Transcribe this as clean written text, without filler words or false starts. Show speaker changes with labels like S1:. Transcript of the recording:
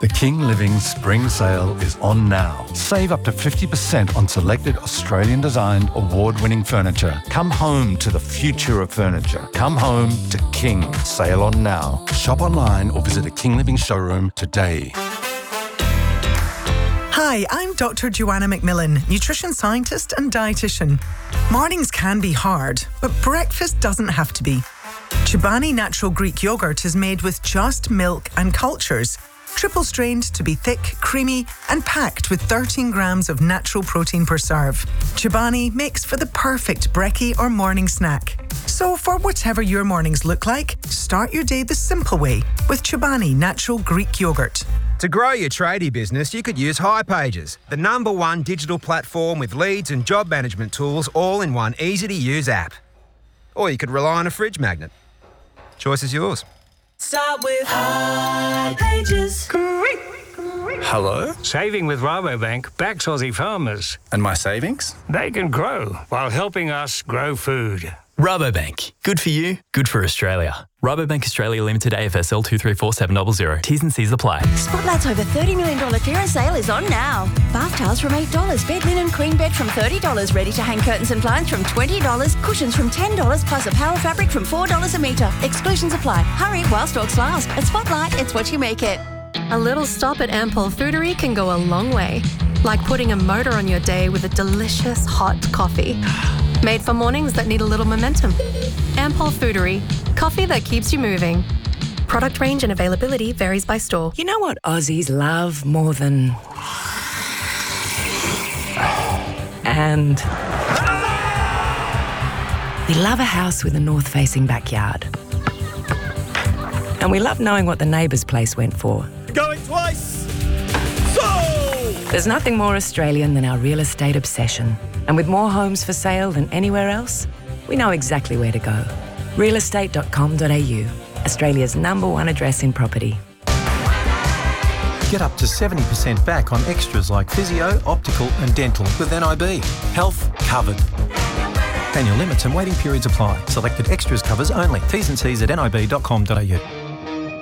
S1: The King Living Spring Sale is on now. Save up to 50% on selected Australian-designed, award-winning furniture. Come home to the future of furniture. Come home to King. Sale on now. Shop online or visit a King Living showroom today.
S2: Hi, I'm Dr. Joanna McMillan, nutrition scientist and dietitian. Mornings can be hard, but breakfast doesn't have to be. Chobani Natural Greek Yogurt is made with just milk and cultures, triple strained to be thick, creamy, and packed with 13 grams of natural protein per serve. Chobani makes for the perfect brekkie or morning snack. So for whatever your mornings look like, start your day the simple way with Chobani Natural Greek Yogurt.
S3: To grow your tradie business, you could use hipages, the #1 digital platform with leads and job management tools all in one easy-to-use app. Or you could rely on a fridge magnet. Choice is yours.
S4: Start with hipages.
S5: Hello?
S6: Saving with Rabobank backs Aussie farmers.
S5: And my savings?
S6: They can grow while helping us grow food.
S7: Rabobank. Good for you, good for Australia. Rabobank Australia Limited AFSL 234700. T's and C's apply.
S8: Spotlight's over $30 million clearance sale is on now. Bath towels from $8, bed linen queen bed from $30, ready to hang curtains and blinds from $20, cushions from $10, plus a power fabric from $4 a metre. Exclusions apply. Hurry while stocks last. At Spotlight, it's what you make it.
S9: A little stop at Ampol Foodery can go a long way. Like putting a motor on your day with a delicious hot coffee. Made for mornings that need a little momentum. Ampol Foodery. Coffee that keeps you moving. Product range and availability varies by store.
S10: You know what Aussies love more than... And... we love a house with a north-facing backyard. And we love knowing what the neighbour's place went for.
S11: Going twice!
S10: There's nothing more Australian than our real estate obsession. And with more homes for sale than anywhere else, we know exactly where to go. Realestate.com.au, Australia's #1 address in property.
S12: Get up to 70% back on extras like physio, optical and dental with NIB. Health covered. Annual limits and waiting periods apply. Selected extras covers only. T's and C's at nib.com.au.